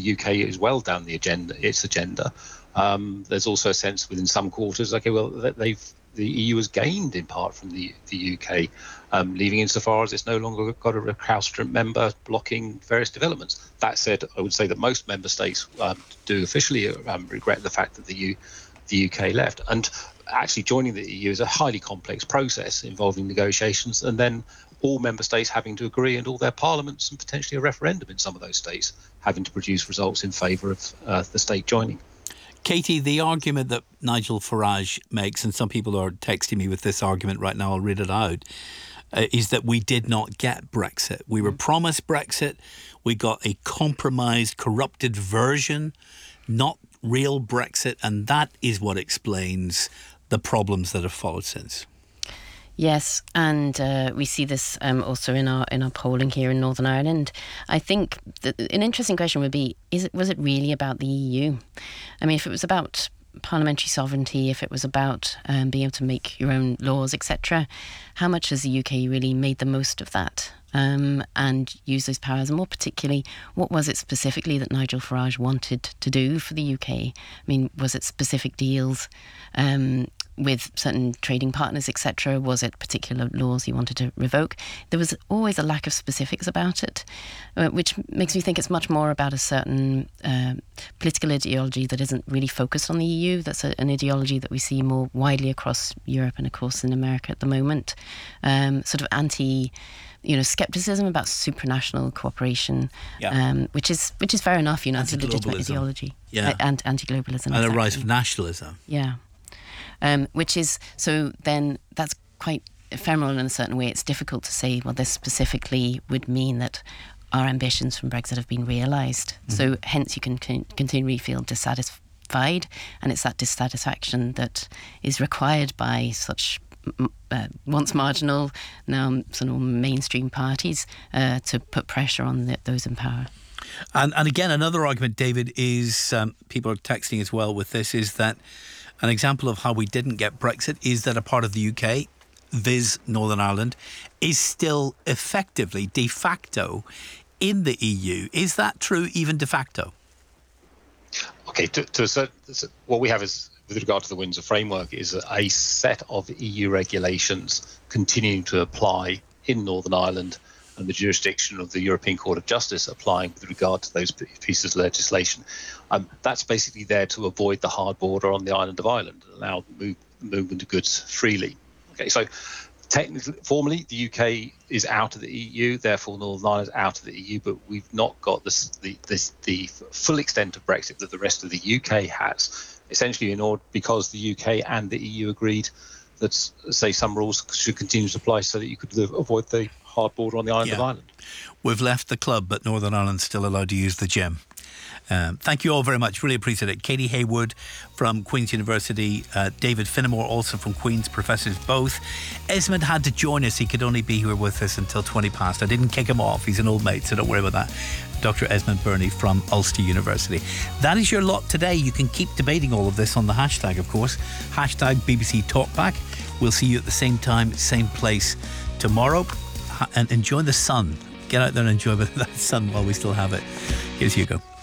the UK is well down its agenda. There's also a sense within some quarters, okay, well, the EU has gained in part from the UK, leaving insofar as it's no longer got a recalcitrant member blocking various developments. That said, I would say that most member states do officially regret the fact that the UK left. And actually joining the EU is a highly complex process involving negotiations, and then all member states having to agree, and all their parliaments and potentially a referendum in some of those states having to produce results in favour of the state joining. Katie, the argument that Nigel Farage makes, and some people are texting me with this argument right now, I'll read it out, is that we did not get Brexit. We were promised Brexit. We got a compromised, corrupted version, not real Brexit, and that is what explains the problems that have followed since. Yes, and we see this also in our polling here in Northern Ireland. I think an interesting question would be: was it really about the EU? I mean, if it was about parliamentary sovereignty, if it was about being able to make your own laws, etc., how much has the UK really made the most of that and used those powers? And more particularly, what was it specifically that Nigel Farage wanted to do for the UK? I mean, was it specific deals with certain trading partners, etc.? Was it particular laws he wanted to revoke? There was always a lack of specifics about it, which makes me think it's much more about a certain political ideology that isn't really focused on the EU. That's an ideology that we see more widely across Europe and, of course, in America at the moment. Sort of skepticism about supranational cooperation, which is fair enough. It's a legitimate ideology, and anti-globalism, and a rise of nationalism. Yeah. Which is, so then that's quite ephemeral in a certain way. It's difficult to say, well, this specifically would mean that our ambitions from Brexit have been realised. Mm-hmm. So hence you can continually feel dissatisfied, and it's that dissatisfaction that is required by such once marginal, now sort of mainstream parties to put pressure on those in power. And again, another argument, David, is people are texting as well with this, is that an example of how we didn't get Brexit is that a part of the UK, viz. Northern Ireland, is still effectively de facto in the EU. Is that true even de facto? Okay, to a certain, what we have is, with regard to the Windsor Framework, is a set of EU regulations continuing to apply in Northern Ireland, and the jurisdiction of the European Court of Justice applying with regard to those pieces of legislation. That's basically there to avoid the hard border on the island of Ireland and allow the movement of goods freely. Okay, so technically, formally, the UK is out of the EU, therefore Northern Ireland is out of the EU, but we've not got the full extent of Brexit that the rest of the UK has. Essentially, because the UK and the EU agreed that, say, some rules should continue to apply so that you could avoid the hard border on the island of Ireland. We've left the club, but Northern Ireland's still allowed to use the gym. Thank you all very much. Really appreciate it. Katie Haywood from Queen's University, David Finnemore, also from Queen's, professors both. Esmond had to join us. He could only be here with us until 20 past. I didn't kick him off. He's an old mate, so don't worry about that. Dr. Esmond Birney from Ulster University. That is your lot today. You can keep debating all of this on the hashtag, of course. Hashtag BBC Talkback. We'll see you at the same time, same place tomorrow. And enjoy the sun. Get out there and enjoy that sun while we still have it. Here's Hugo.